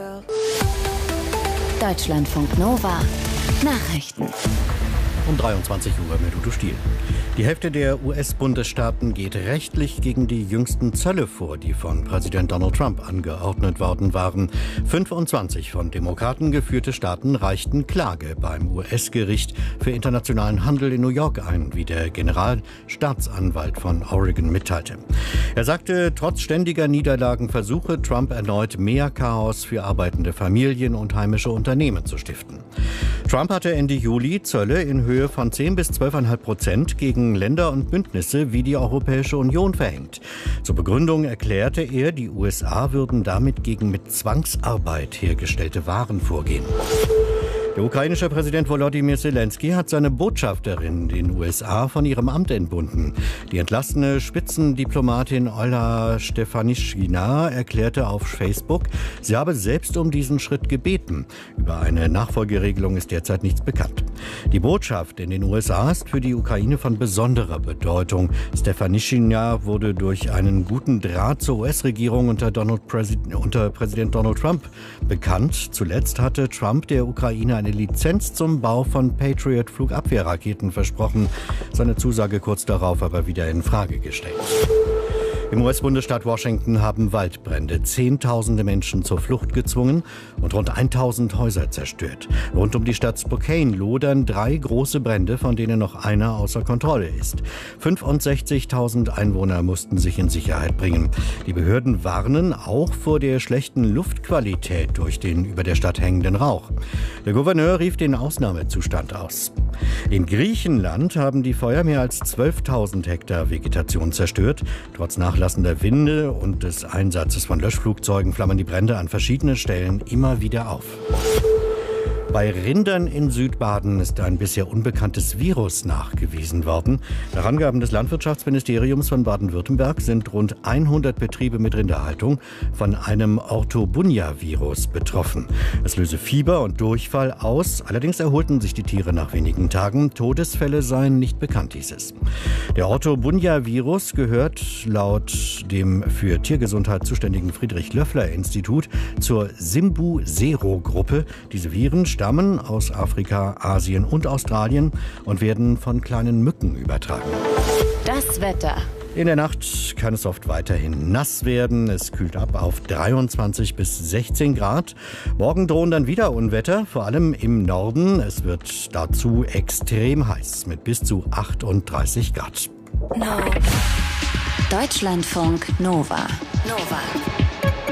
Deutschlandfunk Nova. Nachrichten. Um 23 Uhr mit Udo Stiel. Die Hälfte der US-Bundesstaaten geht rechtlich gegen die jüngsten Zölle vor, die von Präsident Donald Trump angeordnet worden waren. 25 von Demokraten geführte Staaten reichten Klage beim US-Gericht für internationalen Handel in New York ein, wie der Generalstaatsanwalt von Oregon mitteilte. Er sagte, trotz ständiger Niederlagen versuche Trump erneut mehr Chaos für arbeitende Familien und heimische Unternehmen zu stiften. Trump hatte Ende Juli Zölle in Höhe von 10 bis 12,5% gegen Länder und Bündnisse wie die Europäische Union verhängt. Zur Begründung erklärte er, die USA würden damit gegen mit Zwangsarbeit hergestellte Waren vorgehen. Der ukrainische Präsident Volodymyr Zelensky hat seine Botschafterin in den USA von ihrem Amt entbunden. Die entlassene Spitzendiplomatin Olha Stefanischina erklärte auf Facebook, sie habe selbst um diesen Schritt gebeten. Über eine Nachfolgeregelung ist derzeit nichts bekannt. Die Botschaft in den USA ist für die Ukraine von besonderer Bedeutung. Stefanischina wurde durch einen guten Draht zur US-Regierung unter Präsident Donald Trump bekannt. Zuletzt hatte Trump der Ukraine eine Lizenz zum Bau von Patriot-Flugabwehrraketen versprochen, seine Zusage kurz darauf aber wieder in Frage gestellt. Im US-Bundesstaat Washington haben Waldbrände Zehntausende Menschen zur Flucht gezwungen und rund 1000 Häuser zerstört. Rund um die Stadt Spokane lodern 3 große Brände, von denen noch einer außer Kontrolle ist. 65.000 Einwohner mussten sich in Sicherheit bringen. Die Behörden warnen auch vor der schlechten Luftqualität durch den über der Stadt hängenden Rauch. Der Gouverneur rief den Ausnahmezustand aus. In Griechenland haben die Feuer mehr als 12.000 Hektar Vegetation zerstört. Trotz nachlassender Winde und des Einsatzes von Löschflugzeugen flammen die Brände an verschiedenen Stellen immer wieder auf. Bei Rindern in Südbaden ist ein bisher unbekanntes Virus nachgewiesen worden. Nach Angaben des Landwirtschaftsministeriums von Baden-Württemberg sind rund 100 Betriebe mit Rinderhaltung von einem Orthobunia-Virus betroffen. Es löse Fieber und Durchfall aus, allerdings erholten sich die Tiere nach wenigen Tagen. Todesfälle seien nicht bekannt, hieß es. Der Orthobunia-Virus gehört laut dem für Tiergesundheit zuständigen Friedrich-Löffler-Institut zur Simbu-Sero-Gruppe. Diese Viren stammen aus Afrika, Asien und Australien und werden von kleinen Mücken übertragen. Das Wetter. In der Nacht kann es oft weiterhin nass werden. Es kühlt ab auf 23 bis 16 Grad. Morgen drohen dann wieder Unwetter, vor allem im Norden. Es wird dazu extrem heiß mit bis zu 38 Grad. Deutschlandfunk Nova.